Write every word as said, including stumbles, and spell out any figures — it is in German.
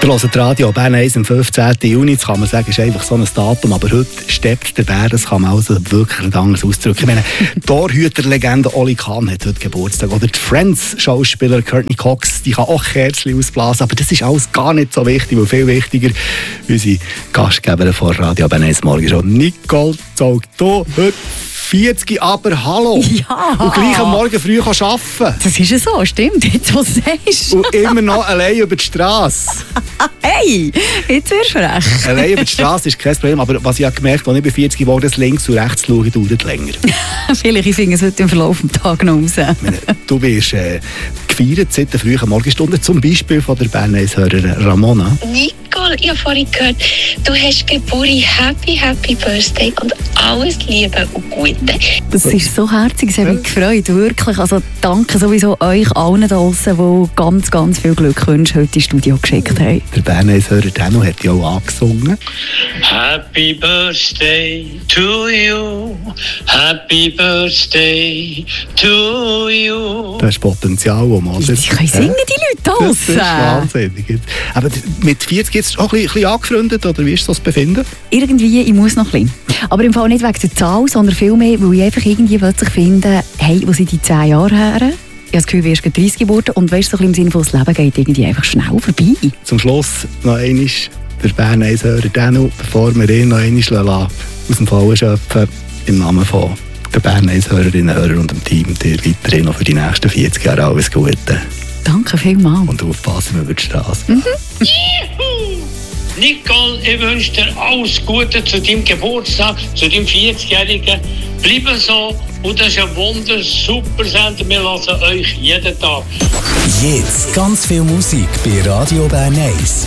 Ihr hört Radio Bern eins am fünfzehnten Juni. Das kann man sagen, ist einfach so ein Datum. Aber heute steppt der Bär. Das kann man also wirklich nicht anders ausdrücken. Ich meine, die Torhüter-Legende Oli Kahn hat heute Geburtstag. Oder die Friends-Schauspieler Courtney Cox, die kann auch Kerzchen ausblasen. Aber das ist alles gar nicht so wichtig, weil viel wichtiger unsere Gastgeberin von Radio Bern eins morgen schon. Nicole Zogto, heute vierzig, aber hallo. Ja. Und gleich am Morgen früh kann arbeiten. Das ist ja so, stimmt, jetzt was du sagst. Und immer noch allein über die Straße. Hey, jetzt wirst du frech. Allein über die Straße ist kein Problem, aber was ich habe gemerkt, als ich bei vierzig geworden bin, das links und rechts schauen dauert länger. Vielleicht, ich finde es heute im Verlauf des Tages noch raus. Meine, du wirst äh, gefeiert seit der frühen Morgenstunde, zum Beispiel von der Bern eins-Hörerin Ramona. Nicole, ich habe vorhin gehört, du hast Geburt, Happy, Happy Birthday und alles Liebe und Gute. Das ist so herzig, es hat mich gefreut, wirklich. Also danke sowieso euch allen da draussen, die ganz, ganz viel Glückwünsche heute ins Studio geschickt haben. Der Bern eins-Hörer Dano hat ja auch angesungen. Happy Birthday to you, Happy Birthday to you. Das ist Potenzial, das man... Die können singen, die Leute Das ist wahnsinnig. Aber mit vierzig jetzt auch ein bisschen, ein bisschen angefreundet, oder wie ist das Befinden? Irgendwie, ich muss noch ein bisschen. Aber im Fall nicht wegen der Zahl, sondern vielmehr, weil ich einfach irgendwie plötzlich finde, hey, wo sind die zehn Jahre her? Ich habe das Gefühl, du wirst dreißig geworden und weißt, so ein bisschen im Sinne von, das Leben geht irgendwie einfach schnell vorbei. Zum Schluss noch einmal der Bern eins-Hörer Dano, bevor wir ihn noch einmal aus dem Fallen schöpfen, im Namen von der Bern eins-Hörerinnen, Hörer und dem Team, dir weiterhin noch für die nächsten vierzig Jahre alles Gute. Danke vielmals. Und aufpassen über die Straße. Mhm. Nicole, ich wünsche dir alles Gute zu deinem Geburtstag, zu deinem vierzigjährigen. Bleibe so und das ist ein wunder super Sender. Wir hören euch jeden Tag. Jetzt ganz viel Musik bei Radio Bern eins.